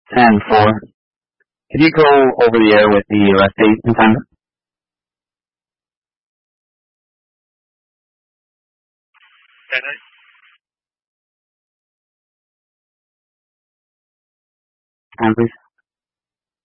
10-4. Could you go over the air with the rest date and time? Time, please.